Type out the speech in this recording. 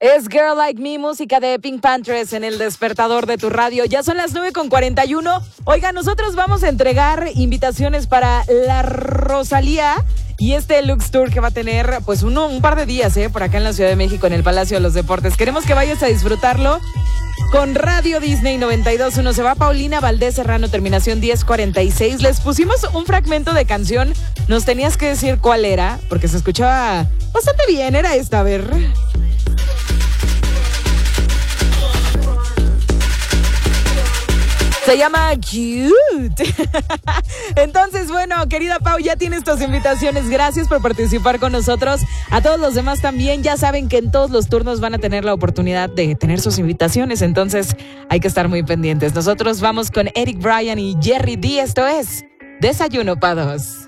Es Girl Like Me, música de Pink Panthers en el despertador de tu radio. Ya son las 9:41. Oiga, nosotros vamos a entregar invitaciones para la Rosalía y este Lux Tour que va a tener pues un par de días por acá en la Ciudad de México, en el Palacio de los Deportes. Queremos que vayas a disfrutarlo con Radio Disney 92.1. Se va Paulina Valdés Serrano, terminación 1046. Les pusimos un fragmento de canción. Nos tenías que decir cuál era, porque se escuchaba bastante bien. Era esta, a ver. Se llama Cute. Entonces, bueno, querida Pau, ya tienes tus invitaciones. Gracias por participar con nosotros. A todos los demás también, ya saben que en todos los turnos van a tener la oportunidad de tener sus invitaciones. Entonces, hay que estar muy pendientes. Nosotros vamos con Eric Bryan y Jerry D. Esto es Desayuno pa' Dos.